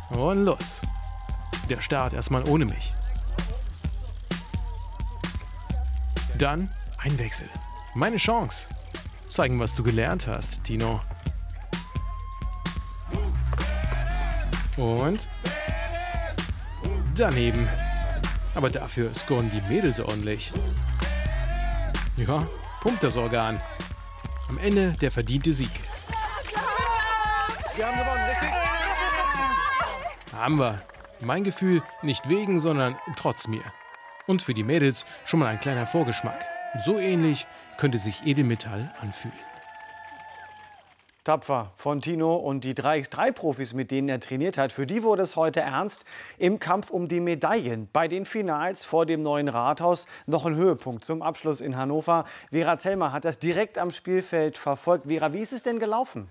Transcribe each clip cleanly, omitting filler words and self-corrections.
Und los. Der Start erstmal ohne mich. Dann ein Wechsel. Meine Chance. Zeigen, was du gelernt hast, Tino. Und daneben. Aber dafür scoren die Mädels ordentlich. Ja, pumpt das Organ. Am Ende der verdiente Sieg. Wir haben gewonnen, richtig? Haben wir. Mein Gefühl nicht wegen, sondern trotz mir. Und für die Mädels schon mal ein kleiner Vorgeschmack. So ähnlich könnte sich Edelmetall anfühlen. Tapfer von Tino und die 3x3-Profis, mit denen er trainiert hat. Für die wurde es heute ernst im Kampf um die Medaillen. Bei den Finals vor dem neuen Rathaus noch ein Höhepunkt zum Abschluss in Hannover. Vera Zellmer hat das direkt am Spielfeld verfolgt. Vera, wie ist es denn gelaufen?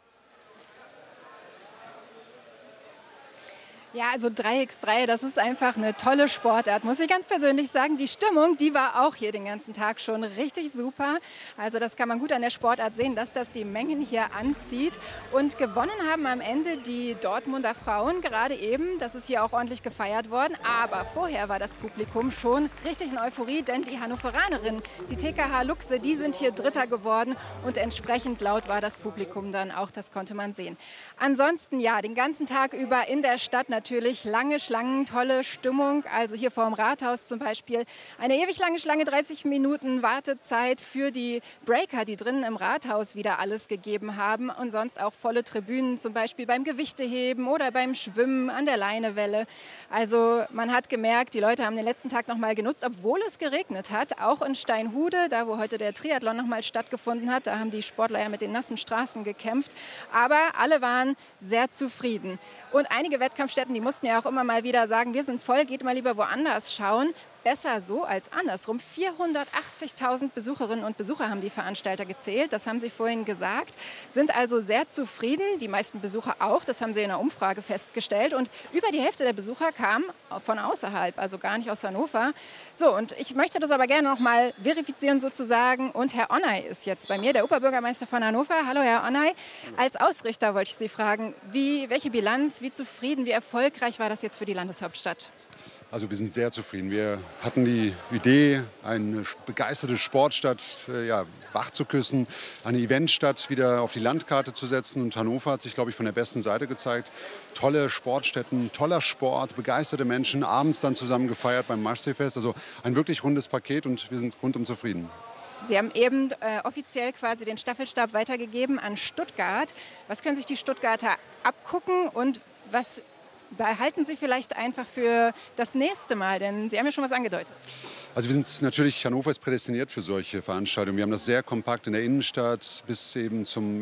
Ja, also 3x3, das ist einfach eine tolle Sportart, muss ich ganz persönlich sagen. Die Stimmung, die war auch hier den ganzen Tag schon richtig super. Also das kann man gut an der Sportart sehen, dass das die Mengen hier anzieht. Und gewonnen haben am Ende die Dortmunder Frauen gerade eben. Das ist hier auch ordentlich gefeiert worden. Aber vorher war das Publikum schon richtig in Euphorie, denn die Hannoveranerinnen, die TKH Luchse, die sind hier Dritter geworden. Und entsprechend laut war das Publikum dann auch, das konnte man sehen. Ansonsten, ja, den ganzen Tag über in der Stadt natürlich lange Schlangen, tolle Stimmung. Also hier vor dem Rathaus zum Beispiel eine ewig lange Schlange, 30 Minuten Wartezeit für die Breaker, die drinnen im Rathaus wieder alles gegeben haben. Und sonst auch volle Tribünen, zum Beispiel beim Gewichteheben oder beim Schwimmen an der Leinewelle. Also man hat gemerkt, die Leute haben den letzten Tag noch mal genutzt, obwohl es geregnet hat. Auch in Steinhude, da wo heute der Triathlon noch mal stattgefunden hat, da haben die Sportler ja mit den nassen Straßen gekämpft. Aber alle waren sehr zufrieden. Und einige Wettkampfstätten, die mussten ja auch immer mal wieder sagen, wir sind voll, geht mal lieber woanders schauen. Besser so als andersrum. 480.000 Besucherinnen und Besucher haben die Veranstalter gezählt. Das haben sie vorhin gesagt. Sind also sehr zufrieden. Die meisten Besucher auch. Das haben sie in einer Umfrage festgestellt. Und über die Hälfte der Besucher kam von außerhalb, also gar nicht aus Hannover. So, und ich möchte das aber gerne noch mal verifizieren sozusagen. Und Herr Onay ist jetzt bei mir, der Oberbürgermeister von Hannover. Hallo, Herr Onay. Als Ausrichter wollte ich Sie fragen, welche Bilanz, wie zufrieden, wie erfolgreich war das jetzt für die Landeshauptstadt? Also wir sind sehr zufrieden. Wir hatten die Idee, eine begeisterte Sportstadt wach zu küssen, eine Eventstadt wieder auf die Landkarte zu setzen. Und Hannover hat sich, glaube ich, von der besten Seite gezeigt. Tolle Sportstätten, toller Sport, begeisterte Menschen, abends dann zusammen gefeiert beim Maschseefest. Also ein wirklich rundes Paket und wir sind rundum zufrieden. Sie haben eben offiziell quasi den Staffelstab weitergegeben an Stuttgart. Was können sich die Stuttgarter abgucken und was behalten Sie vielleicht einfach für das nächste Mal? Denn Sie haben ja schon was angedeutet. Also wir sind natürlich, Hannover ist prädestiniert für solche Veranstaltungen. Wir haben das sehr kompakt in der Innenstadt bis eben zum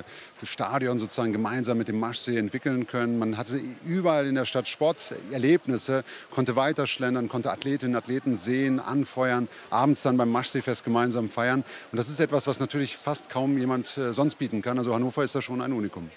Stadion sozusagen gemeinsam mit dem Maschsee entwickeln können. Man hatte überall in der Stadt Sporterlebnisse, konnte weiterschlendern, konnte Athletinnen und Athleten sehen, anfeuern, abends dann beim Maschseefest gemeinsam feiern. Und das ist etwas, was natürlich fast kaum jemand sonst bieten kann. Also Hannover ist da schon ein Unikum.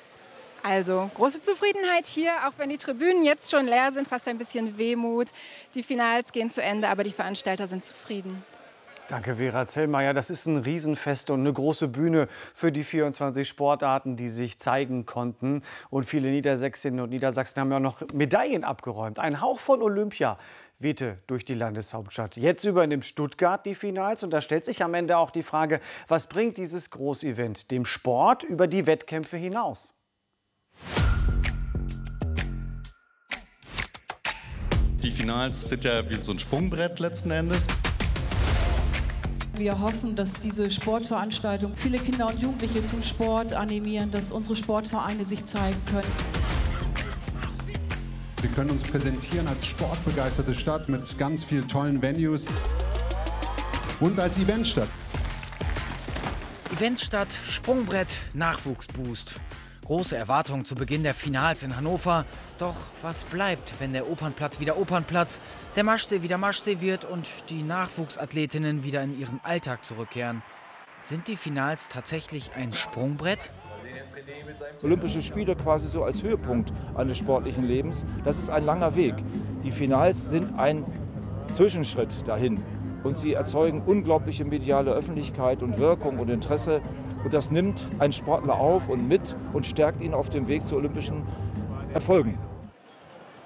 Also große Zufriedenheit hier, auch wenn die Tribünen jetzt schon leer sind, fast ein bisschen Wehmut. Die Finals gehen zu Ende, aber die Veranstalter sind zufrieden. Danke, Vera Zellmer. Ja, das ist ein Riesenfest und eine große Bühne für die 24 Sportarten, die sich zeigen konnten. Und viele Niedersächsinnen und Niedersachsen haben ja noch Medaillen abgeräumt. Ein Hauch von Olympia wehte durch die Landeshauptstadt. Jetzt übernimmt Stuttgart die Finals und da stellt sich am Ende auch die Frage, was bringt dieses Großevent dem Sport über die Wettkämpfe hinaus? Die Finals sind ja wie so ein Sprungbrett letzten Endes. Wir hoffen, dass diese Sportveranstaltung viele Kinder und Jugendliche zum Sport animieren, dass unsere Sportvereine sich zeigen können. Wir können uns präsentieren als sportbegeisterte Stadt mit ganz vielen tollen Venues und als Eventstadt. Eventstadt, Sprungbrett, Nachwuchsboost. Große Erwartungen zu Beginn der Finals in Hannover. Doch was bleibt, wenn der Opernplatz wieder Opernplatz, der Maschsee wieder Maschsee wird und die Nachwuchsathletinnen wieder in ihren Alltag zurückkehren? Sind die Finals tatsächlich ein Sprungbrett? Olympische Spiele quasi so als Höhepunkt eines sportlichen Lebens, das ist ein langer Weg. Die Finals sind ein Zwischenschritt dahin. Und sie erzeugen unglaubliche mediale Öffentlichkeit und Wirkung und Interesse. Und das nimmt einen Sportler auf und mit und stärkt ihn auf dem Weg zu olympischen Erfolgen.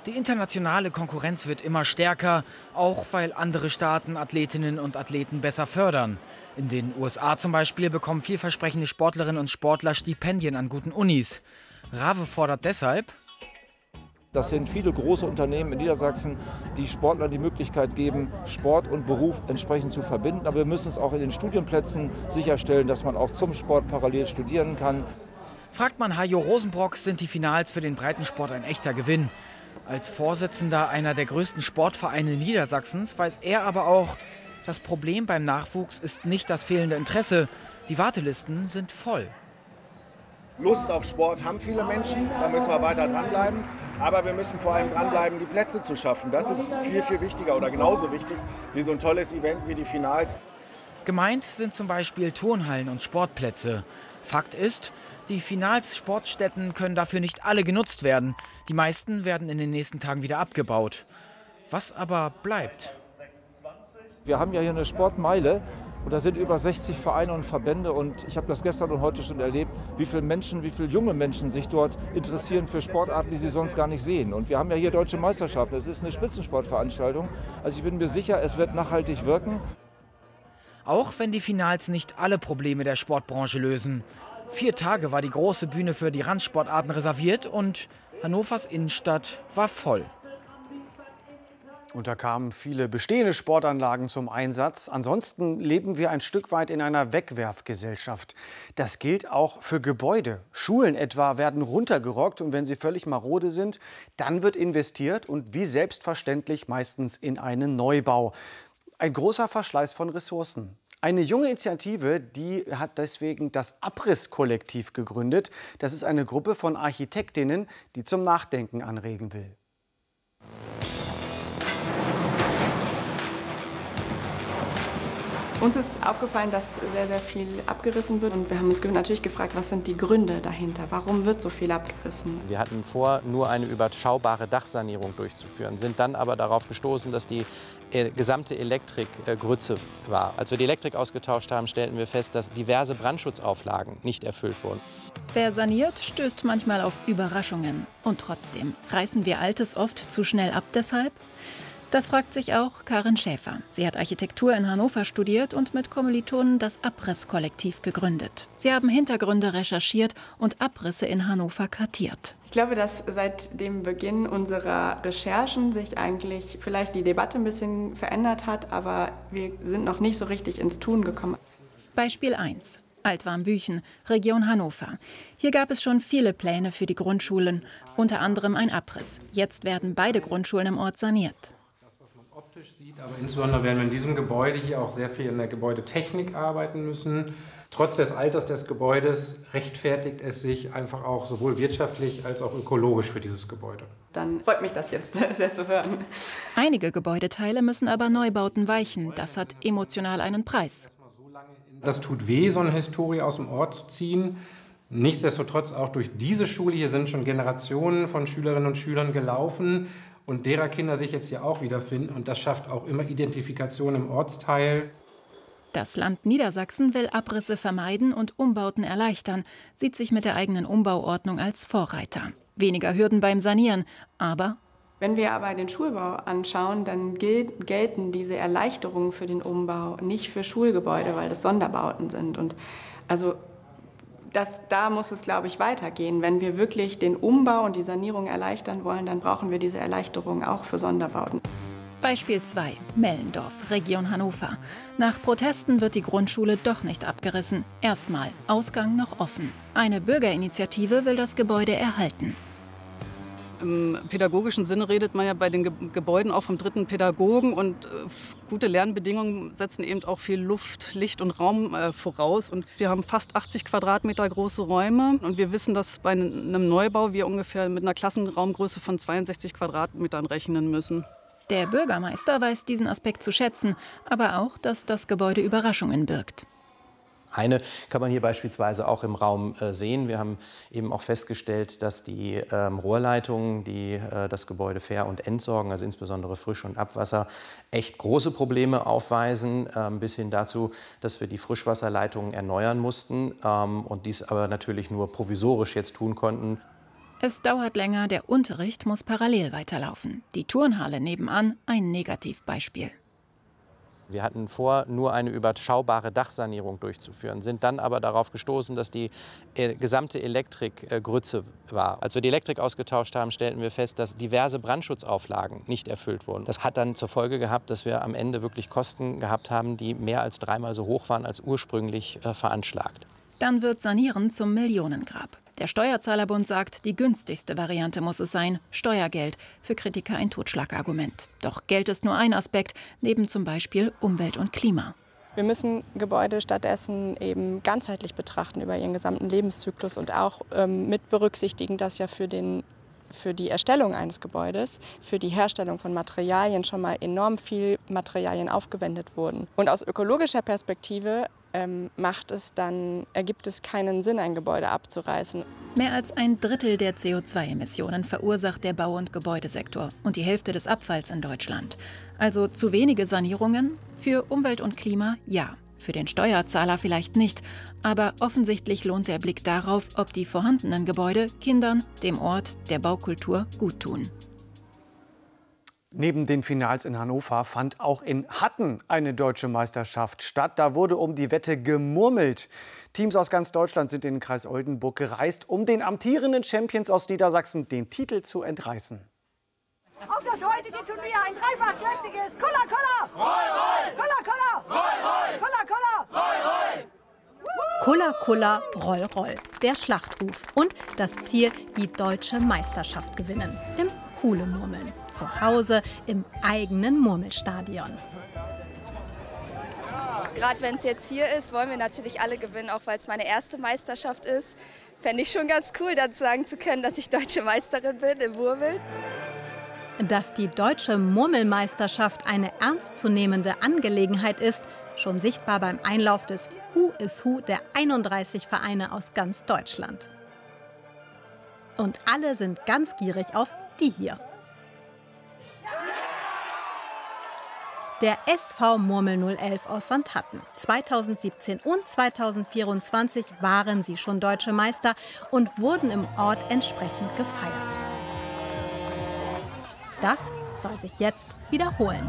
Die internationale Konkurrenz wird immer stärker, auch weil andere Staaten Athletinnen und Athleten besser fördern. In den USA zum Beispiel bekommen vielversprechende Sportlerinnen und Sportler Stipendien an guten Unis. Rave fordert deshalb: Das sind viele große Unternehmen in Niedersachsen, die Sportlern die Möglichkeit geben, Sport und Beruf entsprechend zu verbinden. Aber wir müssen es auch in den Studienplätzen sicherstellen, dass man auch zum Sport parallel studieren kann. Fragt man Hajo Rosenbrock, sind die Finals für den Breitensport ein echter Gewinn. Als Vorsitzender einer der größten Sportvereine Niedersachsens weiß er aber auch, das Problem beim Nachwuchs ist nicht das fehlende Interesse. Die Wartelisten sind voll. Lust auf Sport haben viele Menschen, da müssen wir weiter dranbleiben. Aber wir müssen vor allem dranbleiben, die Plätze zu schaffen. Das ist viel, viel wichtiger oder genauso wichtig wie so ein tolles Event wie die Finals. Gemeint sind zum Beispiel Turnhallen und Sportplätze. Fakt ist, die Finals-Sportstätten können dafür nicht alle genutzt werden. Die meisten werden in den nächsten Tagen wieder abgebaut. Was aber bleibt? Wir haben ja hier eine Sportmeile und da sind über 60 Vereine und Verbände und ich habe das gestern und heute schon erlebt, wie viele junge Menschen sich dort interessieren für Sportarten, die sie sonst gar nicht sehen. Und wir haben ja hier Deutsche Meisterschaften, das ist eine Spitzensportveranstaltung. Also ich bin mir sicher, es wird nachhaltig wirken. Auch wenn die Finals nicht alle Probleme der Sportbranche lösen. 4 Tage war die große Bühne für die Randsportarten reserviert und Hannovers Innenstadt war voll. Und da kamen viele bestehende Sportanlagen zum Einsatz. Ansonsten leben wir ein Stück weit in einer Wegwerfgesellschaft. Das gilt auch für Gebäude. Schulen etwa werden runtergerockt und wenn sie völlig marode sind, dann wird investiert und wie selbstverständlich meistens in einen Neubau. Ein großer Verschleiß von Ressourcen. Eine junge Initiative, die hat deswegen das Abrisskollektiv gegründet. Das ist eine Gruppe von Architektinnen, die zum Nachdenken anregen will. Uns ist aufgefallen, dass sehr, sehr viel abgerissen wird. Und wir haben uns natürlich gefragt, was sind die Gründe dahinter? Warum wird so viel abgerissen? Wir hatten vor, nur eine überschaubare Dachsanierung durchzuführen, sind dann aber darauf gestoßen, dass die gesamte Elektrik Grütze war. Als wir die Elektrik ausgetauscht haben, stellten wir fest, dass diverse Brandschutzauflagen nicht erfüllt wurden. Wer saniert, stößt manchmal auf Überraschungen. Und trotzdem, reißen wir Altes oft zu schnell ab deshalb? Das fragt sich auch Karin Schäfer. Sie hat Architektur in Hannover studiert und mit Kommilitonen das Abrisskollektiv gegründet. Sie haben Hintergründe recherchiert und Abrisse in Hannover kartiert. Ich glaube, dass seit dem Beginn unserer Recherchen sich eigentlich vielleicht die Debatte ein bisschen verändert hat, aber wir sind noch nicht so richtig ins Tun gekommen. Beispiel 1. Altwarmbüchen, Region Hannover. Hier gab es schon viele Pläne für die Grundschulen, unter anderem ein Abriss. Jetzt werden beide Grundschulen im Ort saniert. Sieht, aber insbesondere werden wir in diesem Gebäude hier auch sehr viel in der Gebäudetechnik arbeiten müssen. Trotz des Alters des Gebäudes rechtfertigt es sich einfach auch sowohl wirtschaftlich als auch ökologisch für dieses Gebäude. Dann freut mich das jetzt sehr zu hören. Einige Gebäudeteile müssen aber Neubauten weichen. Das hat emotional einen Preis. Das tut weh, so eine Historie aus dem Ort zu ziehen. Nichtsdestotrotz auch durch diese Schule hier sind schon Generationen von Schülerinnen und Schülern gelaufen. Und derer Kinder sich jetzt hier auch wiederfinden. Und das schafft auch immer Identifikation im Ortsteil. Das Land Niedersachsen will Abrisse vermeiden und Umbauten erleichtern, sieht sich mit der eigenen Umbauordnung als Vorreiter. Weniger Hürden beim Sanieren, aber... Wenn wir aber den Schulbau anschauen, dann gelten diese Erleichterungen für den Umbau nicht für Schulgebäude, weil das Sonderbauten sind. Und also... Da muss es, glaube ich, weitergehen. Wenn wir wirklich den Umbau und die Sanierung erleichtern wollen, dann brauchen wir diese Erleichterung auch für Sonderbauten. Beispiel 2. Mellendorf, Region Hannover. Nach Protesten wird die Grundschule doch nicht abgerissen. Erstmal, Ausgang noch offen. Eine Bürgerinitiative will das Gebäude erhalten. Im pädagogischen Sinne redet man ja bei den Gebäuden auch vom dritten Pädagogen und gute Lernbedingungen setzen eben auch viel Luft, Licht und Raum voraus. Und wir haben fast 80 Quadratmeter große Räume und wir wissen, dass bei einem Neubau wir ungefähr mit einer Klassenraumgröße von 62 Quadratmetern rechnen müssen. Der Bürgermeister weiß diesen Aspekt zu schätzen, aber auch, dass das Gebäude Überraschungen birgt. Eine kann man hier beispielsweise auch im Raum sehen. Wir haben eben auch festgestellt, dass die Rohrleitungen, die das Gebäude Ver- und Entsorgen, also insbesondere Frisch- und Abwasser, echt große Probleme aufweisen, bis hin dazu, dass wir die Frischwasserleitungen erneuern mussten und dies aber natürlich nur provisorisch jetzt tun konnten. Es dauert länger, der Unterricht muss parallel weiterlaufen. Die Turnhalle nebenan ein Negativbeispiel. Wir hatten vor, nur eine überschaubare Dachsanierung durchzuführen, sind dann aber darauf gestoßen, dass die gesamte Elektrik Grütze war. Als wir die Elektrik ausgetauscht haben, stellten wir fest, dass diverse Brandschutzauflagen nicht erfüllt wurden. Das hat dann zur Folge gehabt, dass wir am Ende wirklich Kosten gehabt haben, die mehr als 3-mal so hoch waren als ursprünglich veranschlagt. Dann wird Sanieren zum Millionengrab. Der Steuerzahlerbund sagt, die günstigste Variante muss es sein, Steuergeld. Für Kritiker ein Totschlagargument. Doch Geld ist nur ein Aspekt, neben zum Beispiel Umwelt und Klima. Wir müssen Gebäude stattdessen eben ganzheitlich betrachten über ihren gesamten Lebenszyklus und auch mit berücksichtigen, dass ja für die Erstellung eines Gebäudes, für die Herstellung von Materialien schon mal enorm viel Materialien aufgewendet wurden. Und aus ökologischer Perspektive ergibt es keinen Sinn, ein Gebäude abzureißen. Mehr als ein Drittel der CO2-Emissionen verursacht der Bau- und Gebäudesektor und die Hälfte des Abfalls in Deutschland. Also zu wenige Sanierungen? Für Umwelt und Klima ja. Für den Steuerzahler vielleicht nicht. Aber offensichtlich lohnt der Blick darauf, ob die vorhandenen Gebäude Kindern, dem Ort, der Baukultur guttun. Neben den Finals in Hannover fand auch in Hatten eine deutsche Meisterschaft statt. Da wurde um die Wette gemurmelt. Teams aus ganz Deutschland sind in den Kreis Oldenburg gereist, um den amtierenden Champions aus Niedersachsen den Titel zu entreißen. Auf das heutige Turnier ein dreifach kräftiges Kolla Kolla! Roll, roll! Kolla Kolla! Roll, roll! Kolla Kolla! Roll, roll! Kolla Kolla, Roll Roll, der Schlachtruf und das Ziel, die deutsche Meisterschaft gewinnen. Im Kuhle-Murmeln, zu Hause im eigenen Murmelstadion. Gerade wenn es jetzt hier ist, wollen wir natürlich alle gewinnen, auch weil es meine erste Meisterschaft ist. Fände ich schon ganz cool, dann sagen zu können, dass ich deutsche Meisterin bin im Murmeln. Dass die deutsche Murmelmeisterschaft eine ernstzunehmende Angelegenheit ist, schon sichtbar beim Einlauf des Who is Who der 31 Vereine aus ganz Deutschland. Und alle sind ganz gierig auf die hier. Der SV Murmel 011 aus St. Hatten. 2017 und 2024 waren sie schon deutsche Meister und wurden im Ort entsprechend gefeiert. Das soll sich jetzt wiederholen.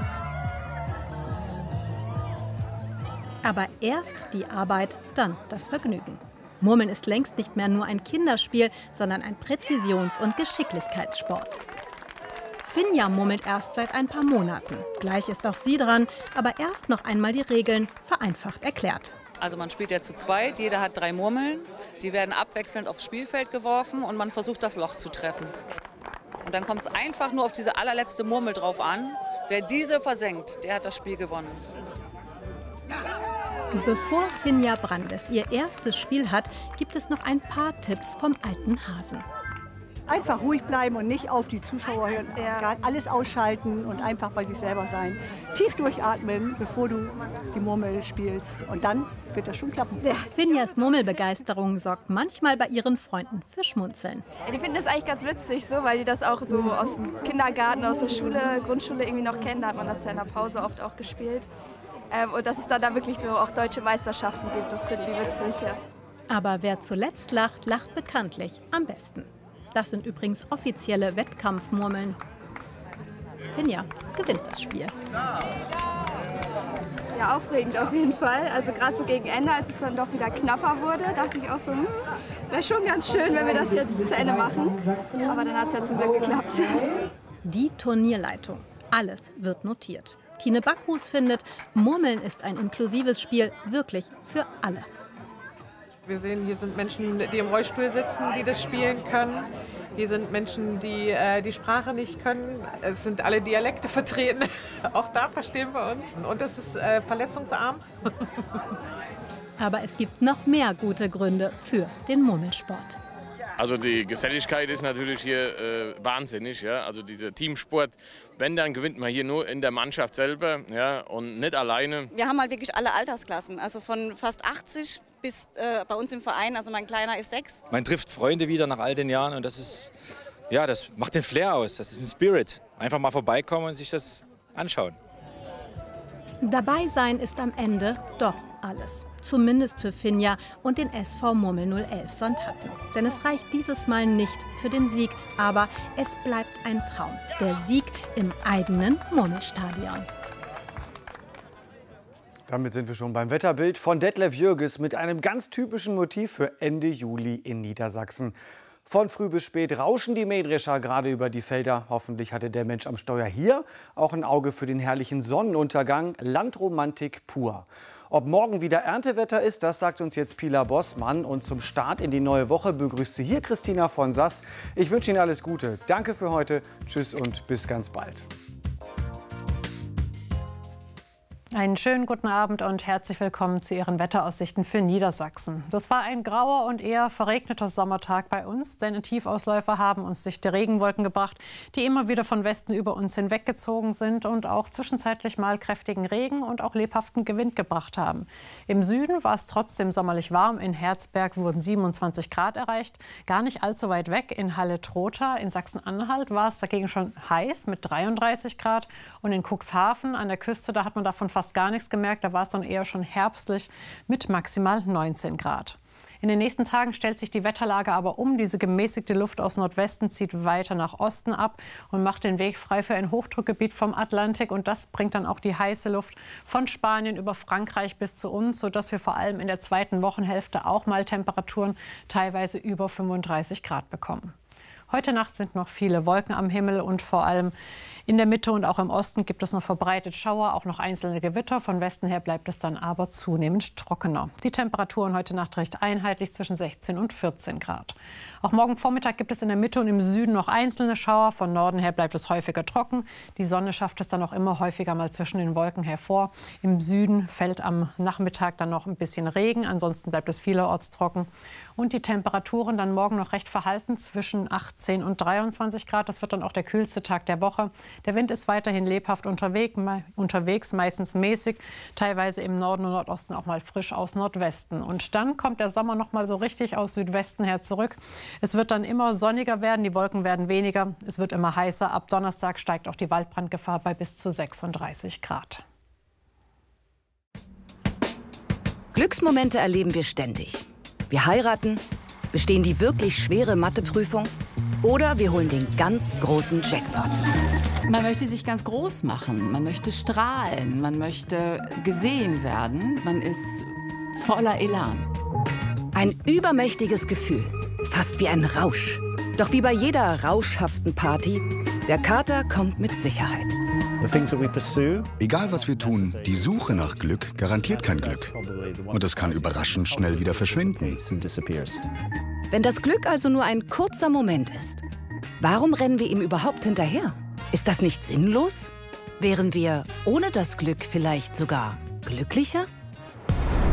Aber erst die Arbeit, dann das Vergnügen. Murmeln ist längst nicht mehr nur ein Kinderspiel, sondern ein Präzisions- und Geschicklichkeitssport. Finja murmelt erst seit ein paar Monaten. Gleich ist auch sie dran, aber erst noch einmal die Regeln vereinfacht erklärt. Also man spielt ja zu zweit, jeder hat 3 Murmeln. Die werden abwechselnd aufs Spielfeld geworfen und man versucht, das Loch zu treffen. Und dann kommt es einfach nur auf diese allerletzte Murmel drauf an. Wer diese versenkt, der hat das Spiel gewonnen. Bevor Finja Brandes ihr erstes Spiel hat, gibt es noch ein paar Tipps vom alten Hasen. Einfach ruhig bleiben und nicht auf die Zuschauer hören. Ja. Alles ausschalten und einfach bei sich selber sein. Tief durchatmen, bevor du die Murmel spielst. Und dann wird das schon klappen. Ja. Finjas Murmelbegeisterung sorgt manchmal bei ihren Freunden für Schmunzeln. Ja, die finden das eigentlich ganz witzig, so, weil die das auch so aus dem Kindergarten, aus der Schule, Grundschule irgendwie noch kennen. Da hat man das ja in der Pause oft auch gespielt. Und dass es dann da wirklich so auch deutsche Meisterschaften gibt, das finden die witzig. Ja. Aber wer zuletzt lacht, lacht bekanntlich am besten. Das sind übrigens offizielle Wettkampfmurmeln. Finja gewinnt das Spiel. Ja, aufregend auf jeden Fall. Also gerade so gegen Ende, als es dann doch wieder knapper wurde, dachte ich auch so, wäre schon ganz schön, wenn wir das jetzt zu Ende machen. Aber dann hat es ja zum Glück geklappt. Die Turnierleitung. Alles wird notiert. Tine Backhus findet, Murmeln ist ein inklusives Spiel, wirklich für alle. Wir sehen, hier sind Menschen, die im Rollstuhl sitzen, die das spielen können. Hier sind Menschen, die die Sprache nicht können. Es sind alle Dialekte vertreten. Auch da verstehen wir uns. Und es ist verletzungsarm. Aber es gibt noch mehr gute Gründe für den Murmelsport. Also die Geselligkeit ist natürlich hier wahnsinnig. Ja? Also dieser Teamsport, wenn, dann gewinnt man hier nur in der Mannschaft selber, ja? Und nicht alleine. Wir haben halt wirklich alle Altersklassen, also von fast 80 bis bei uns im Verein, also mein Kleiner ist 6. Man trifft Freunde wieder nach all den Jahren und das ist, ja, das macht den Flair aus, das ist ein Spirit. Einfach mal vorbeikommen und sich das anschauen. Dabei sein ist am Ende doch alles. Zumindest für Finja und den SV Murmel 011 Sandhatten. Denn es reicht dieses Mal nicht für den Sieg, aber es bleibt ein Traum. Der Sieg im eigenen Murmelstadion. Damit sind wir schon beim Wetterbild von Detlef Jürges mit einem ganz typischen Motiv für Ende Juli in Niedersachsen. Von früh bis spät rauschen die Mähdrescher gerade über die Felder. Hoffentlich hatte der Mensch am Steuer hier auch ein Auge für den herrlichen Sonnenuntergang. Landromantik pur. Ob morgen wieder Erntewetter ist, das sagt uns jetzt Pila Bossmann. Und zum Start in die neue Woche begrüßt sie hier Christina von Sass. Ich wünsche Ihnen alles Gute. Danke für heute. Tschüss und bis ganz bald. Einen schönen guten Abend und herzlich willkommen zu Ihren Wetteraussichten für Niedersachsen. Das war ein grauer und eher verregneter Sommertag bei uns, denn Tiefausläufer haben uns dichte Regenwolken gebracht, die immer wieder von Westen über uns hinweggezogen sind und auch zwischenzeitlich mal kräftigen Regen und auch lebhaften Wind gebracht haben. Im Süden war es trotzdem sommerlich warm. In Herzberg wurden 27 Grad erreicht, gar nicht allzu weit weg in Halle-Trotha. In Sachsen-Anhalt war es dagegen schon heiß mit 33 Grad und in Cuxhaven an der Küste, da hat man davon fast gar nichts gemerkt. Da war es dann eher schon herbstlich mit maximal 19 Grad. In den nächsten Tagen stellt sich die Wetterlage aber um. Diese gemäßigte Luft aus Nordwesten zieht weiter nach Osten ab und macht den Weg frei für ein Hochdruckgebiet vom Atlantik. Und das bringt dann auch die heiße Luft von Spanien über Frankreich bis zu uns, sodass wir vor allem in der zweiten Wochenhälfte auch mal Temperaturen teilweise über 35 Grad bekommen. Heute Nacht sind noch viele Wolken am Himmel und vor allem in der Mitte und auch im Osten gibt es noch verbreitet Schauer, auch noch einzelne Gewitter. Von Westen her bleibt es dann aber zunehmend trockener. Die Temperaturen heute Nacht recht einheitlich zwischen 16 und 14 Grad. Auch morgen Vormittag gibt es in der Mitte und im Süden noch einzelne Schauer. Von Norden her bleibt es häufiger trocken. Die Sonne schafft es dann auch immer häufiger mal zwischen den Wolken hervor. Im Süden fällt am Nachmittag dann noch ein bisschen Regen. Ansonsten bleibt es vielerorts trocken. Und die Temperaturen dann morgen noch recht verhalten zwischen 18 und 23 Grad. Das wird dann auch der kühlste Tag der Woche. Der Wind ist weiterhin lebhaft unterwegs, meistens mäßig, teilweise im Norden und Nordosten auch mal frisch aus Nordwesten. Und dann kommt der Sommer noch mal so richtig aus Südwesten her zurück. Es wird dann immer sonniger werden, die Wolken werden weniger, es wird immer heißer. Ab Donnerstag steigt auch die Waldbrandgefahr bei bis zu 36 Grad. Glücksmomente erleben wir ständig. Wir heiraten, bestehen die wirklich schwere Matheprüfung oder wir holen den ganz großen Jackpot. Man möchte sich ganz groß machen, man möchte strahlen, man möchte gesehen werden, man ist voller Elan. Ein übermächtiges Gefühl, fast wie ein Rausch. Doch wie bei jeder rauschhaften Party, der Kater kommt mit Sicherheit. Egal was wir tun, die Suche nach Glück garantiert kein Glück. Und es kann überraschend schnell wieder verschwinden. Wenn das Glück also nur ein kurzer Moment ist, warum rennen wir ihm überhaupt hinterher? Ist das nicht sinnlos? Wären wir ohne das Glück vielleicht sogar glücklicher?